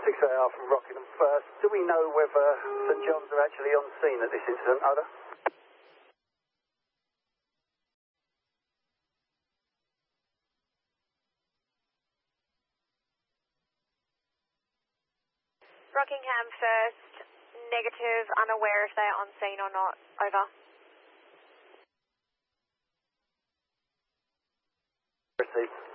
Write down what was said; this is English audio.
6AR from Rockingham First. Do we know whether St John's are actually on scene at this incident, Oda? Rockingham First, negative, unaware if they are on scene or not, over. Received.